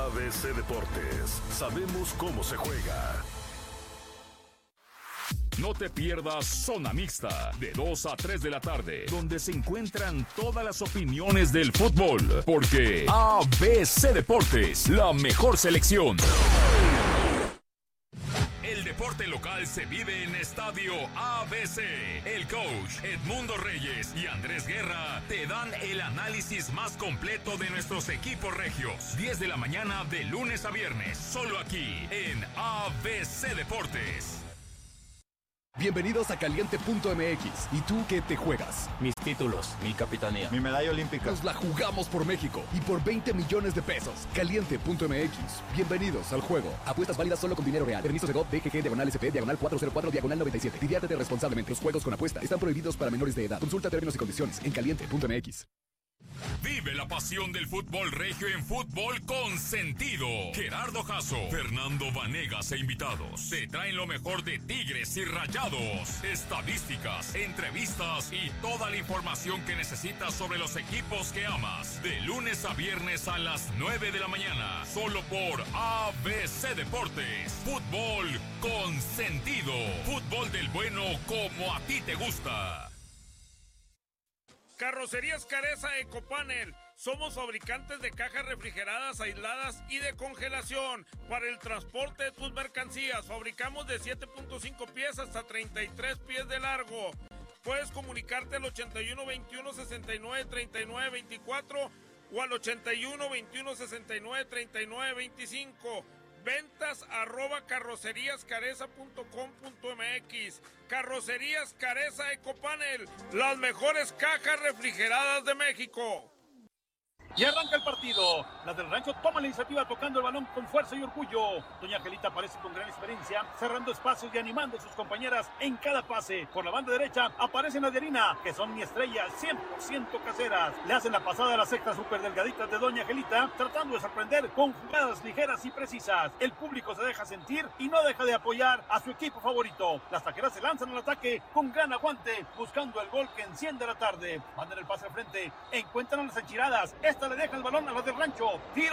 ABC Deportes, sabemos cómo se juega. No te pierdas Zona Mixta, de 2 a 3 de la tarde, donde se encuentran todas las opiniones del fútbol, porque ABC Deportes, la mejor selección. El deporte local se vive en Estadio ABC. El coach Edmundo Reyes y Andrés Guerra te dan el análisis más completo de nuestros equipos regios. 10 de la mañana de lunes a viernes, solo aquí en ABC Deportes. Bienvenidos a Caliente.mx. ¿Y tú qué te juegas? Mis títulos, mi capitanía, mi medalla olímpica. Nos la jugamos por México y por 20 millones de pesos. Caliente.mx. Bienvenidos al juego. Apuestas válidas solo con dinero real. Permiso Segov DGG /SP /404 /97. Diviértete responsablemente. Los juegos con apuesta están prohibidos para menores de edad. Consulta términos y condiciones en Caliente.mx. Vive la pasión del fútbol regio en Fútbol con Sentido. Gerardo Jasso, Fernando Vanegas e invitados te traen lo mejor de Tigres y Rayados, estadísticas, entrevistas y toda la información que necesitas sobre los equipos que amas. De lunes a viernes a las 9 de la mañana, solo por ABC Deportes. Fútbol con Sentido. Fútbol del bueno como a ti te gusta. Carrocerías Careza Ecopanel. Somos fabricantes de cajas refrigeradas, aisladas y de congelación para el transporte de tus mercancías. Fabricamos de 7.5 pies hasta 33 pies de largo. Puedes comunicarte al 81 21 69 39 24 o al 81 21 69 39 25. Ventas @carroceríascareza.com.mx. Carrocerías Careza Ecopanel, las mejores cajas refrigeradas de México. Y arranca el partido. Las del Rancho toman la iniciativa tocando el balón con fuerza y orgullo. Doña Angelita aparece con gran experiencia, cerrando espacios y animando a sus compañeras en cada pase. Por la banda derecha aparecen las de Harina, que son mi estrella, 100% caseras. Le hacen la pasada a las sectas súper delgaditas de Doña Angelita, tratando de sorprender con jugadas ligeras y precisas. El público se deja sentir y no deja de apoyar a su equipo favorito. Las taqueras se lanzan al ataque con gran aguante, buscando el gol que enciende la tarde. Mandan el pase al frente, encuentran a las enchiladas. Esta le deja el balón a las del Rancho. ¡Tiro!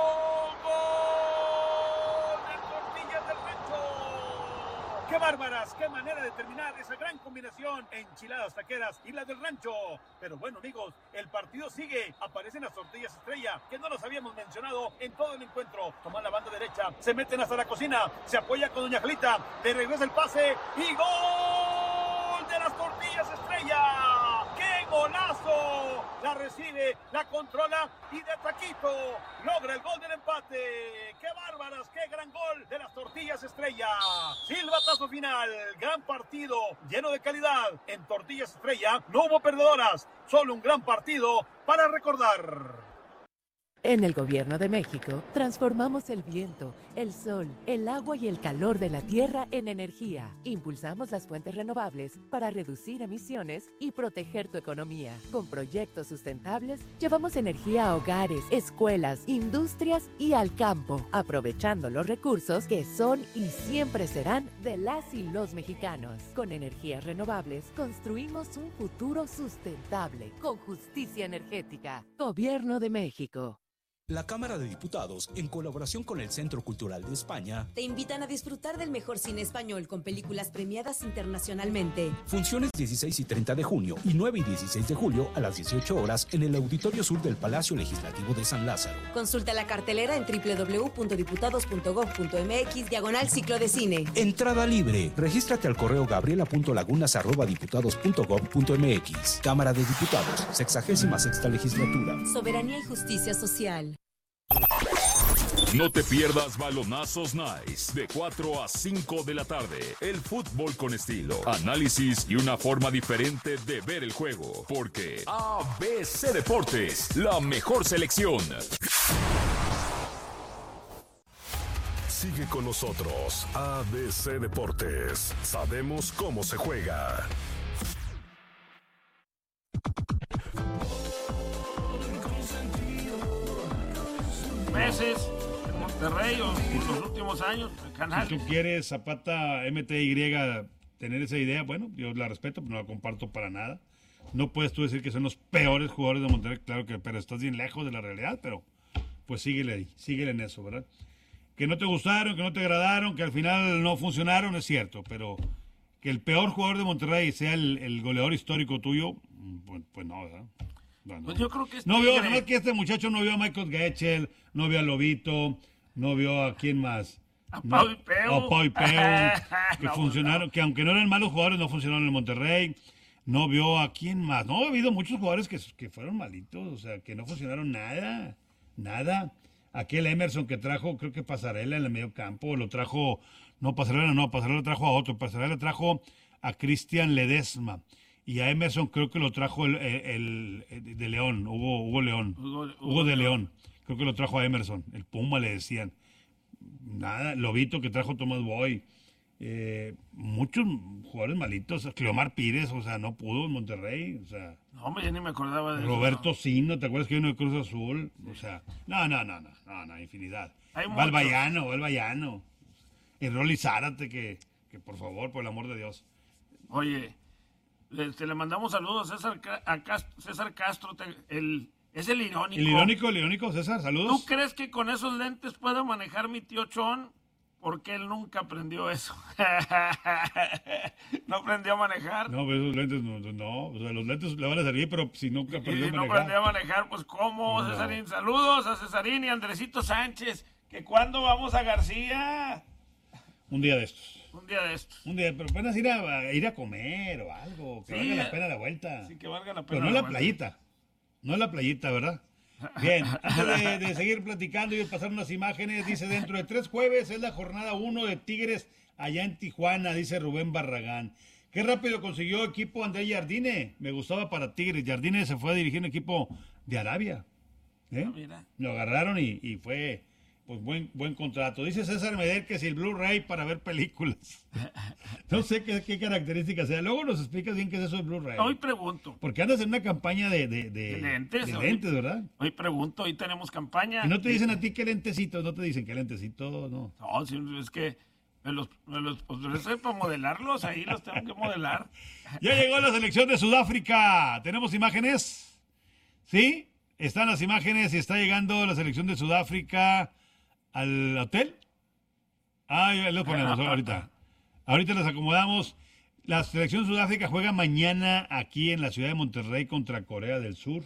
¡Gol! ¡De Tortillas del Rancho! ¡Qué bárbaras! ¡Qué manera de terminar esa gran combinación! Enchiladas taqueras y las del Rancho. Pero bueno, amigos, el partido sigue. Aparecen las Tortillas Estrella, que no los habíamos mencionado en todo el encuentro. Toman la banda derecha, se meten hasta la cocina, se apoya con Doña Angelita, le regresa el pase y ¡gol de las Tortillas Estrella! ¡Qué golazo! La recibe, la controla y de taquito logra el gol del empate. ¡Qué bárbaras! ¡Qué gran gol de las Tortillas Estrella! Silbatazo final, gran partido, lleno de calidad. En Tortillas Estrella no hubo perdedoras, solo un gran partido para recordar. En el Gobierno de México, transformamos el viento, el sol, el agua y el calor de la tierra en energía. Impulsamos las fuentes renovables para reducir emisiones y proteger tu economía. Con proyectos sustentables, llevamos energía a hogares, escuelas, industrias y al campo, aprovechando los recursos que son y siempre serán de las y los mexicanos. Con energías renovables, construimos un futuro sustentable, con justicia energética. Gobierno de México. La Cámara de Diputados, en colaboración con el Centro Cultural de España, te invitan a disfrutar del mejor cine español con películas premiadas internacionalmente. Funciones 16 y 30 de junio y 9 y 16 de julio a las 18 horas en el Auditorio Sur del Palacio Legislativo de San Lázaro. Consulta la cartelera en www.diputados.gov.mx/ciclo de cine. Entrada libre. Regístrate al correo gabriela.lagunas@diputados.gov.mx. Cámara de Diputados, 66ª legislatura. Soberanía y justicia social. No te pierdas Balonazos Nice, de 4 a 5 de la tarde. El fútbol con estilo, análisis y una forma diferente de ver el juego. Porque ABC Deportes, la mejor selección. Sigue con nosotros, ABC Deportes. Sabemos cómo se juega. Meses en Monterrey o en los últimos años, el canal. Si tú quieres, Zapata MTY, tener esa idea, bueno, yo la respeto, pero no la comparto para nada. No puedes tú decir que son los peores jugadores de Monterrey, claro que, pero estás bien lejos de la realidad, pero pues síguele en eso, ¿verdad? Que no te gustaron, que no te agradaron, que al final no funcionaron, es cierto, pero que el peor jugador de Monterrey sea el goleador histórico tuyo, pues no, ¿verdad? No. Pues yo creo que no vio, además que este muchacho no vio a Michael Getchell, no vio a Lobito, no vio a quién más. A Pau y Peu. A Pau y Peu, que funcionaron, que aunque no eran malos jugadores, no funcionaron en Monterrey. No vio a quién más. No, ha habido muchos jugadores que fueron malitos, o sea, que no funcionaron nada. Aquel Emerson que trajo, creo que Pasarela en el medio campo, lo trajo, Pasarela trajo a otro, Pasarela trajo a Cristian Ledesma, y a Emerson creo que lo trajo el de León, Hugo León, Hugo de León, creo que lo trajo a Emerson, el Puma le decían. Nada, Lobito que trajo Tomás Boy, muchos jugadores malitos, Cleomar Pires, o sea, no pudo en Monterrey, o sea. No, hombre, ya ni me acordaba de Roberto eso. Sino, ¿te acuerdas que vino de Cruz Azul? O sea, no, infinidad. Va el Vallano. Y Rolly Zárate, que por favor, por el amor de Dios. Oye, le mandamos saludos a César Castro, es el irónico. El irónico, César, saludos. ¿Tú crees que con esos lentes pueda manejar mi tío Chon? Porque él nunca aprendió eso. ¿No aprendió a manejar? No, pero esos lentes no. O sea, los lentes le van a servir, pero si nunca aprendió a manejar. No aprendió a manejar, pues ¿cómo, no. Cesarín? Saludos a Cesarín y Andresito Sánchez. ¿Que cuándo vamos a García? Un día de estos. Pero apenas ir a comer o algo. Que valga la pena la vuelta. Sí, que valga la pena. Pero no la playita. No la playita, ¿verdad? Bien, antes de seguir platicando y pasar unas imágenes, dice, dentro de 3 jueves es la jornada 1 de Tigres allá en Tijuana, dice Rubén Barragán. Qué rápido consiguió equipo André Jardine, me gustaba para Tigres. Jardine se fue a dirigir un equipo de Arabia. Lo agarraron y fue pues buen contrato. Dice César Medel que si el Blu-ray para ver películas. No sé qué características sea. Luego nos explicas bien qué es eso del Blu-ray. Hoy pregunto. Porque andas en una campaña de lentes, ¿verdad? Hoy pregunto, hoy tenemos campaña. Y no te dicen a ti qué lentecitos, no te dicen qué lentecitos, no. No, es que pues, para modelarlos, ahí los tengo que modelar. Ya llegó la selección de Sudáfrica. ¿Tenemos imágenes? ¿Sí? Están las imágenes y está llegando la selección de Sudáfrica al hotel. Ya lo ponemos ahorita. Ahorita las acomodamos. La selección de Sudáfrica juega mañana aquí en la ciudad de Monterrey contra Corea del Sur.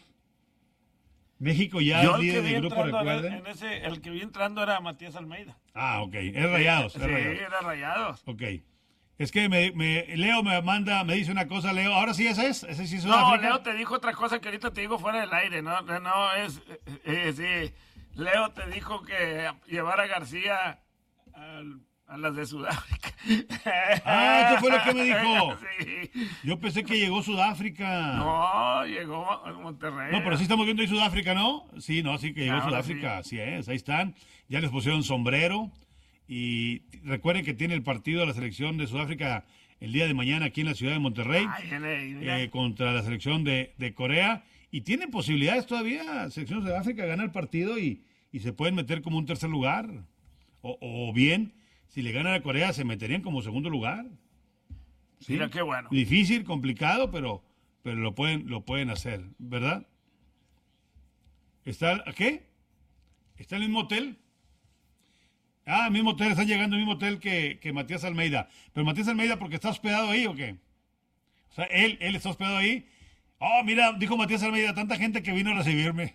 México ya es líder del grupo, recuerden. El que vi entrando era Matías Almeida. Ok. Es Rayados. Sí, era Rayados. Ok. Es que Leo me dice una cosa, Leo. Ahora sí ese sí es Sudáfrica. No, Leo te dijo otra cosa que ahorita te digo fuera del aire. No, sí. Leo te dijo que llevar a García a las de Sudáfrica. Eso fue lo que me dijo. Sí. Yo pensé que llegó Sudáfrica. No, llegó a Monterrey. No, pero sí estamos viendo ahí Sudáfrica, ¿no? Sí, que llegó Sudáfrica. Sí. Así es, ahí están. Ya les pusieron sombrero. Y recuerden que tiene el partido de la selección de Sudáfrica el día de mañana aquí en la ciudad de Monterrey. Contra la selección de Corea. Y tienen posibilidades todavía, la selección de Sudáfrica gana el partido y se pueden meter como un tercer lugar. O bien, si le ganan a Corea, se meterían como segundo lugar. ¿Sí? Mira qué bueno. Difícil, complicado, pero lo pueden hacer, ¿verdad? ¿Qué? ¿Está en el mismo hotel? El mismo hotel, están llegando al mismo hotel que Matías Almeida. Pero Matías Almeida, ¿porque está hospedado ahí o qué? O sea, él está hospedado ahí. Mira, dijo Matías Almeida, tanta gente que vino a recibirme.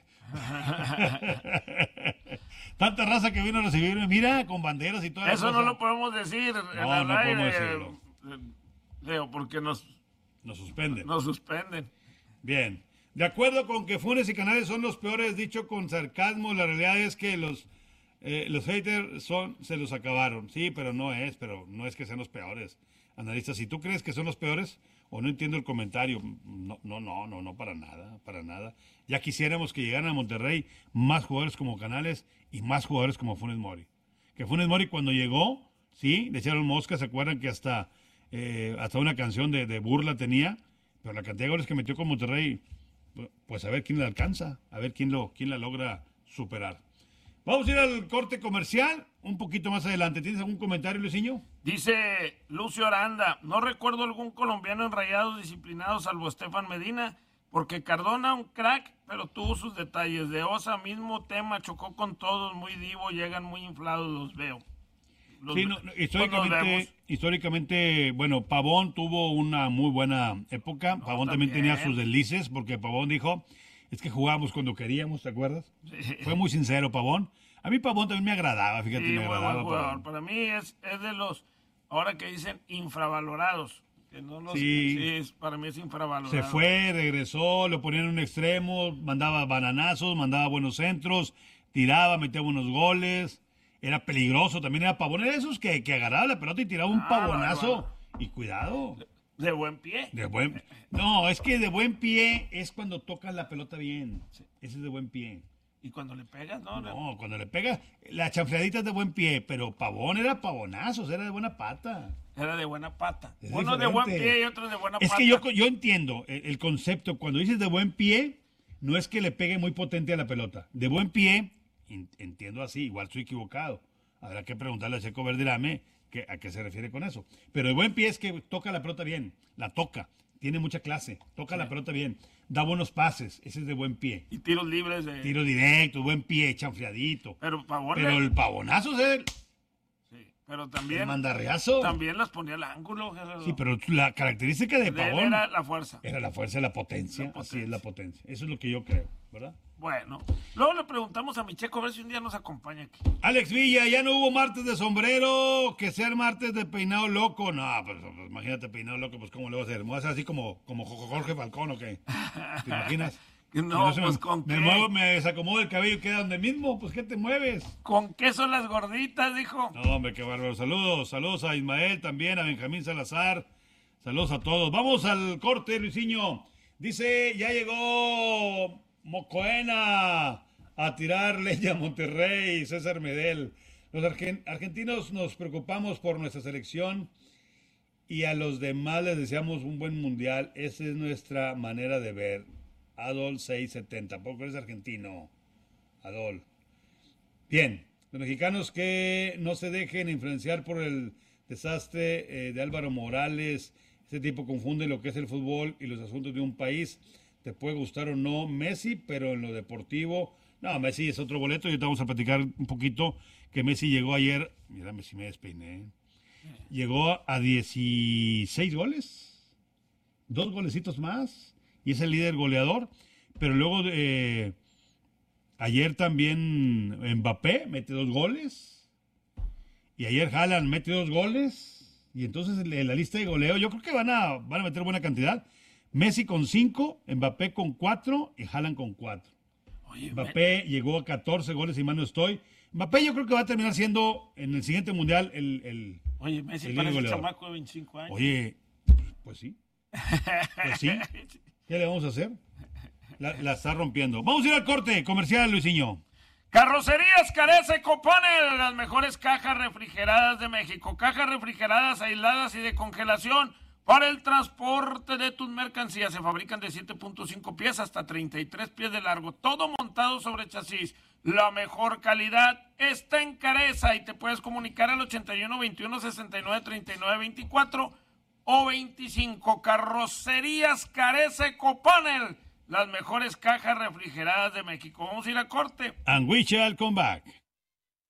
Tanta raza que vino a recibirme, mira, con banderas y todo eso. No lo podemos decir. No podemos decirlo. Leo, porque nos suspenden. Nos suspenden. Bien. De acuerdo con que Funes y Canales son los peores, dicho con sarcasmo, la realidad es que los haters se los acabaron. Sí, pero no es que sean los peores. Analistas, si tú crees que son los peores, o no entiendo el comentario, no, para nada. Ya quisiéramos que llegaran a Monterrey más jugadores como Canales y más jugadores como Funes Mori. Que Funes Mori cuando llegó, sí, le echaron mosca, ¿se acuerdan que hasta una canción de burla tenía? Pero la cantidad de goles que metió con Monterrey, pues a ver quién la alcanza, a ver quién la logra superar. Vamos a ir al corte comercial un poquito más adelante. ¿Tienes algún comentario, Luisinho? Dice Lucio Aranda, no recuerdo algún colombiano en Rayados disciplinado salvo Estefan Medina, porque Cardona un crack, pero tuvo sus detalles. De Osa, mismo tema, chocó con todos, muy divo, llegan muy inflados, los veo. Sí, históricamente, bueno, Pavón tuvo una muy buena época. Pavón también tenía sus deslices, porque Pavón dijo, es que jugábamos cuando queríamos, ¿te acuerdas? Sí. Fue muy sincero Pavón. A mí Pavón también me agradaba, fíjate, sí, me agradaba. Pavón. Para mí es de los, ahora que dicen, infravalorados. Que no los, para mí es infravalorado. Se fue, regresó, lo ponían en un extremo, mandaba bananazos, mandaba buenos centros, tiraba, metía buenos goles. Era peligroso, también era Pavón. Era esos que agarraba la pelota y tiraba un pavonazo. Y cuidado. De buen pie. No, es que de buen pie es cuando tocas la pelota bien. Sí. Ese es de buen pie. ¿Y cuando le pegas? No, cuando le pegas, la chanfleadita es de buen pie, pero Pavón era pavonazos, era de buena pata. Era de buena pata. Uno de buen pie y otro de buena pata. Es que yo entiendo el concepto. Cuando dices de buen pie, no es que le pegue muy potente a la pelota. De buen pie... Entiendo así, igual estoy equivocado. Habrá que preguntarle a Checo Verderame a qué se refiere con eso. Pero el buen pie es que toca la pelota bien, la toca, tiene mucha clase, toca la pelota bien, da buenos pases, ese es de buen pie. Y tiros libres. Tiro directo, buen pie, chanfleadito. Pero el pavonazo es el... Pero también... El mandarriazo. También las ponía al ángulo. Sí, pero la característica de Pavón... Era la fuerza. Era la fuerza y la potencia. Así es la potencia. Eso es lo que yo creo, ¿verdad? Bueno. Luego le preguntamos a mi Checo a ver si un día nos acompaña aquí. Alex Villa, ya no hubo martes de sombrero, que sea martes de peinado loco. No, pues imagínate peinado loco, pues ¿cómo le va a hacer? ¿Me vas a hacer así como Jorge Falcón o qué? ¿Te imaginas? No, pues ¿con qué? Me desacomodo el cabello y queda donde mismo, pues ¿qué te mueves? ¿Con qué son las gorditas, dijo? No, hombre, qué bárbaro. Saludos a Ismael también, a Benjamín Salazar. Saludos a todos. Vamos al corte, Luisinho. Dice, ya llegó Mocoena a tirar leña a Monterrey, César Medel. Los argentinos nos preocupamos por nuestra selección y a los demás les deseamos un buen mundial. Esa es nuestra manera de ver. Adol 670, tampoco eres argentino, Adol. Bien, los mexicanos que no se dejen influenciar por el desastre de Álvaro Morales. Este tipo confunde lo que es el fútbol y los asuntos de un país. Te puede gustar o no Messi, pero en lo deportivo, no, Messi es otro boleto. Y ahorita vamos a platicar un poquito que Messi llegó ayer, mira, Messi me despeiné, llegó a 16 goles, 2 golecitos más. Y es el líder goleador, pero luego ayer también Mbappé mete 2 goles, y ayer Haaland mete 2 goles, y entonces en la lista de goleo yo creo que van a meter buena cantidad. Messi con 5, Mbappé con 4 y Haaland con 4. Oye, Mbappé llegó a 14 goles, si mal no estoy. Mbappé yo creo que va a terminar siendo en el siguiente mundial el Oye, Messi parece un chamaco de 25 años. Oye, pues sí. Pues sí. ¿Qué le vamos a hacer? La está rompiendo. Vamos a ir al corte comercial, Luisinho. Carrocerías Careza Ecopanel, las mejores cajas refrigeradas de México. Cajas refrigeradas, aisladas y de congelación para el transporte de tus mercancías. Se fabrican de 7.5 pies hasta 33 pies de largo. Todo montado sobre chasis. La mejor calidad está en Careza y te puedes comunicar al 81 21 69 39 24 o 25. Carrocerías Careza Ecopanel, las mejores cajas refrigeradas de México. Vamos a ir a corte. And we shall come back.